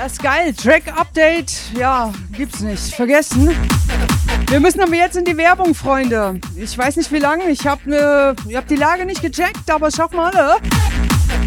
Das ist geil. Track-Update, ja, gibt's nicht. Vergessen. Wir müssen aber jetzt in die Werbung, Freunde. Ich weiß nicht wie lange. Ich hab die Lage nicht gecheckt, aber schaffen wir alle.